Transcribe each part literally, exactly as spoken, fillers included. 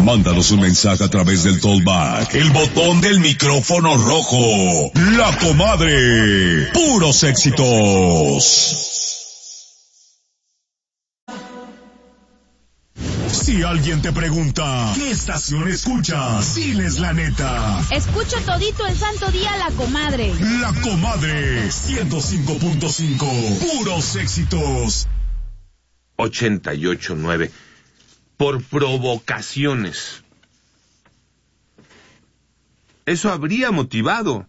Mándanos un mensaje a través del Tollback, el botón del micrófono rojo. La Comadre. Puros éxitos. Si alguien te pregunta, ¿qué estación escuchas? Diles la neta. Escucho todito el santo día La Comadre. La Comadre, ciento cinco punto cinco. Puros éxitos. ochenta y ocho punto nueve. Por provocaciones. Eso habría motivado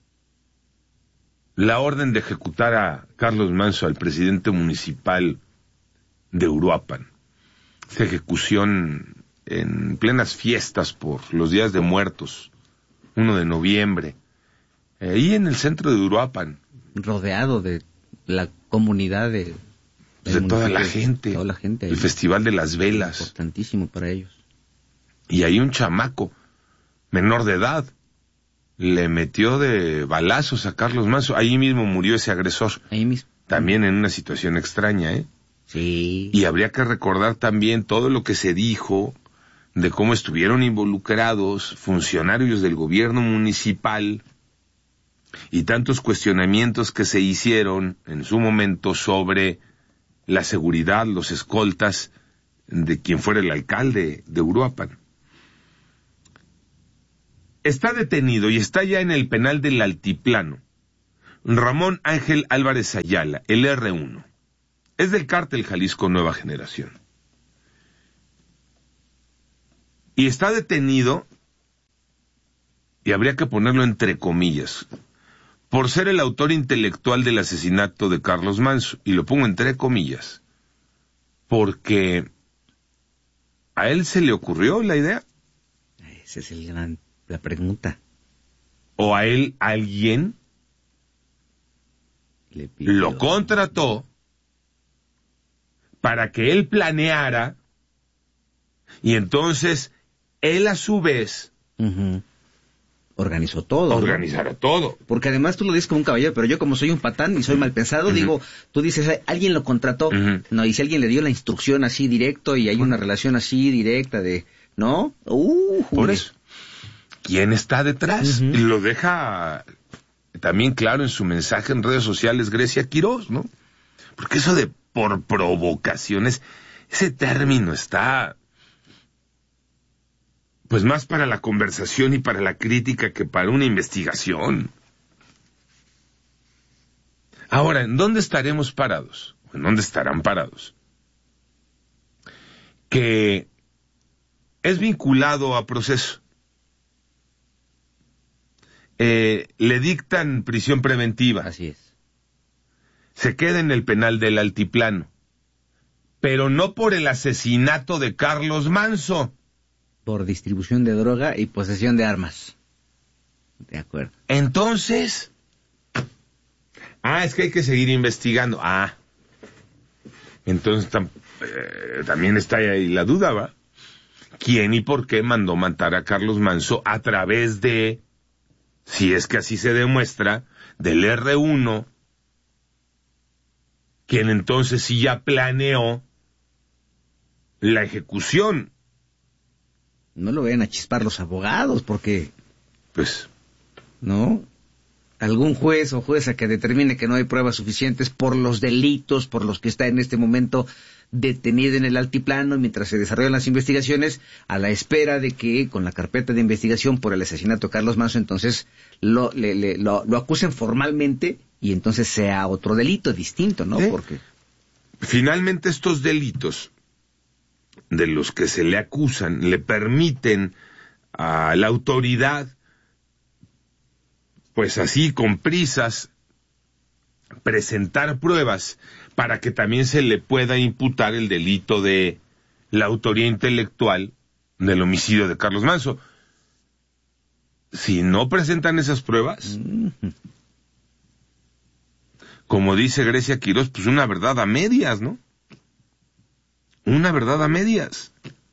la orden de ejecutar a Carlos Manso, al presidente municipal de Uruapan. Esta ejecución en plenas fiestas por los días de muertos, uno de noviembre, ahí en el centro de Uruapan. Rodeado de la comunidad de... de toda la gente, toda la gente ahí. El Festival de las Velas. Importantísimo para ellos. Y ahí un chamaco, menor de edad, le metió de balazos a Carlos Manso. Ahí mismo murió ese agresor. Ahí mismo. También en una situación extraña, ¿eh? Sí. Y habría que recordar también todo lo que se dijo de cómo estuvieron involucrados funcionarios del gobierno municipal y tantos cuestionamientos que se hicieron en su momento sobre la seguridad, los escoltas de quien fuera el alcalde de Uruapan. Está detenido y está ya en el penal del Altiplano Ramón Ángel Álvarez Ayala, el erre uno. Es del cártel Jalisco Nueva Generación. Y está detenido, y habría que ponerlo entre comillas, por ser el autor intelectual del asesinato de Carlos Manso. Y lo pongo entre comillas, porque a él se le ocurrió la idea. Esa es el gran, la pregunta. O a él alguien le pidió, lo contrató para que él planeara, y entonces él a su vez uh-huh. organizó todo. Organizara ¿no? todo. Porque además tú lo dices como un caballero, pero yo como soy un patán y soy mal pensado, uh-huh. digo, tú dices, alguien lo contrató, uh-huh. no, y si alguien le dio la instrucción así directo y hay uh-huh. una relación así directa de, ¿no? Uh, Por eso, ¿quién está detrás? Uh-huh. Y lo deja también claro en su mensaje en redes sociales Grecia Quiroz, ¿no? Porque eso de por provocaciones, ese término está pues más para la conversación y para la crítica que para una investigación. Ahora, ¿en dónde estaremos parados? ¿En dónde estarán parados? Que es vinculado a proceso. Eh, le dictan prisión preventiva. Así es. Se queda en el penal del Altiplano, pero no por el asesinato de Carlos Manso. Por distribución de droga y posesión de armas. De acuerdo. Entonces, ah, es que hay que seguir investigando. Ah, entonces tam, eh, también está ahí la duda, ¿va? ¿Quién y por qué mandó matar a Carlos Manso a través de, si es que así se demuestra, del erre uno, quien entonces sí ya planeó la ejecución? No lo vayan a chispar los abogados, porque... Pues... ¿no? Algún juez o jueza que determine que no hay pruebas suficientes por los delitos por los que está en este momento detenido en el Altiplano, mientras se desarrollan las investigaciones, a la espera de que con la carpeta de investigación por el asesinato de Carlos Manso, entonces lo, le, le, lo, lo acusen formalmente y entonces sea otro delito distinto, ¿no? ¿Eh? Porque finalmente estos delitos de los que se le acusan le permiten a la autoridad, pues así con prisas, presentar pruebas para que también se le pueda imputar el delito de la autoría intelectual del homicidio de Carlos Manso. Si no presentan esas pruebas, como dice Grecia Quiroz, pues una verdad a medias, ¿no? Una verdad a medias.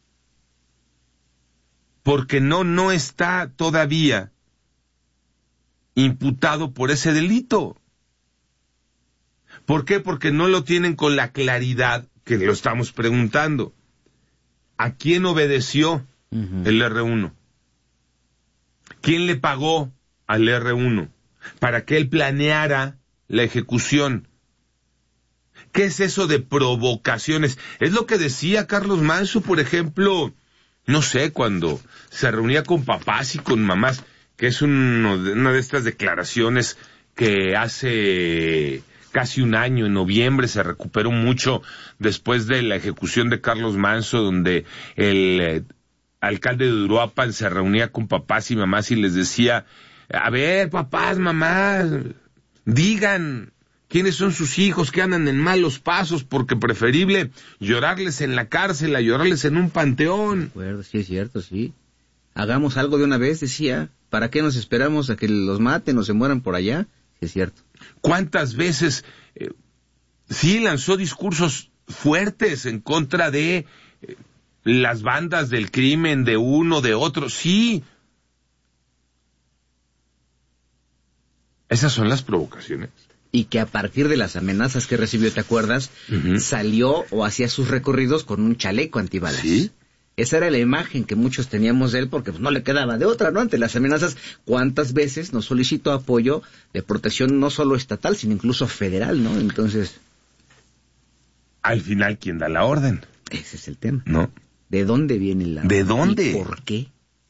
Porque no, no está todavía imputado por ese delito. ¿Por qué? Porque no lo tienen con la claridad que lo estamos preguntando. ¿A quién obedeció? uh-huh. el erre uno? ¿Quién le pagó al erre uno para que él planeara la ejecución? ¿Qué es eso de provocaciones? Es lo que decía Carlos Manso, por ejemplo, no sé, cuando se reunía con papás y con mamás, que es uno de, una de estas declaraciones que hace casi un año, en noviembre, se recuperó mucho después de la ejecución de Carlos Manso, donde el eh, alcalde de Uruapan se reunía con papás y mamás y les decía, a ver, papás, mamás, digan quiénes son sus hijos que andan en malos pasos, porque preferible llorarles en la cárcel a llorarles en un panteón. De acuerdo, sí es cierto, sí. Hagamos algo de una vez, decía. ¿Para qué nos esperamos a que los maten o se mueran por allá? Sí es cierto. ¿Cuántas veces eh, sí lanzó discursos fuertes en contra de eh, las bandas del crimen, de uno, de otro? Sí. Esas son las provocaciones. Y que a partir de las amenazas que recibió, ¿te acuerdas? Uh-huh. Salió o hacía sus recorridos con un chaleco antibalas. Sí. Esa era la imagen que muchos teníamos de él, porque pues, no le quedaba de otra, ¿no? Ante las amenazas, ¿cuántas veces nos solicitó apoyo de protección no solo estatal, sino incluso federal, ¿no? Entonces... Al final, ¿quién da la orden? Ese es el tema. ¿No? ¿De dónde viene la orden? ¿De dónde? ¿Y por qué?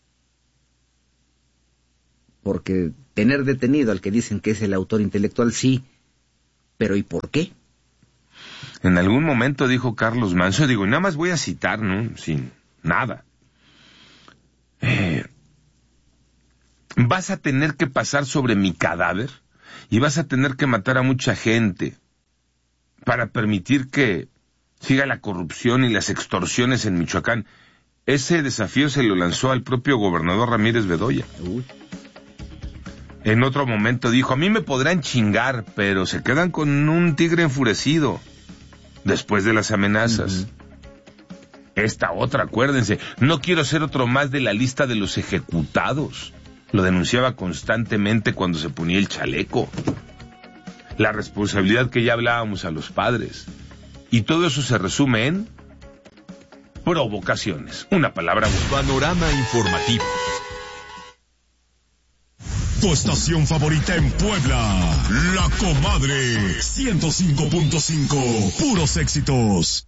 Porque tener detenido al que dicen que es el autor intelectual, sí, pero ¿y por qué? En algún momento dijo Carlos Manso, digo, nada más voy a citar, ¿no? Sin nada. Eh, vas a tener que pasar sobre mi cadáver y vas a tener que matar a mucha gente para permitir que siga la corrupción y las extorsiones en Michoacán. Ese desafío se lo lanzó al propio gobernador Ramírez Bedoya. Uy. En otro momento dijo, a mí me podrán chingar, pero se quedan con un tigre enfurecido después de las amenazas. Uh-huh. Esta otra, acuérdense, no quiero ser otro más de la lista de los ejecutados. Lo denunciaba constantemente cuando se ponía el chaleco. La responsabilidad que ya hablábamos a los padres. Y todo eso se resume en provocaciones. Una palabra. Panorama informativo. Tu estación favorita en Puebla, La Comadre, ciento cinco punto cinco, puros éxitos.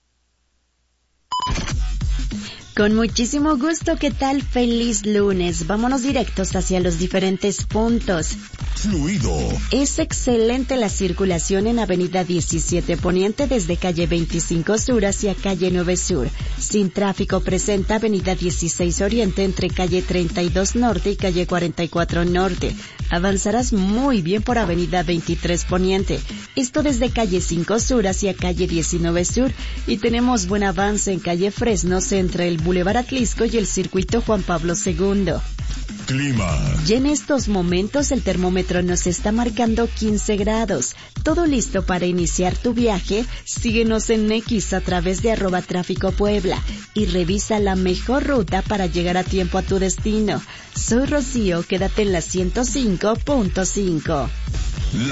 Con muchísimo gusto, ¿qué tal? Feliz lunes. Vámonos directos hacia los diferentes puntos. Fluido. Es excelente la circulación en Avenida diecisiete Poniente desde calle veinticinco Sur hacia calle nueve Sur. Sin tráfico presenta Avenida dieciséis Oriente entre calle treinta y dos Norte y calle cuarenta y cuatro Norte. Avanzarás muy bien por Avenida veintitrés Poniente. Esto desde calle cinco Sur hacia calle diecinueve Sur. Y tenemos buen avance en calle Fresnos entre el Boulevard Atlisco y el circuito Juan Pablo segundo. Clima. Y en estos momentos el termómetro nos está marcando quince grados. Todo listo para iniciar tu viaje. Síguenos en X a través de arroba tráfico Puebla y revisa la mejor ruta para llegar a tiempo a tu destino. Soy Rocío, quédate en la ciento cinco punto cinco.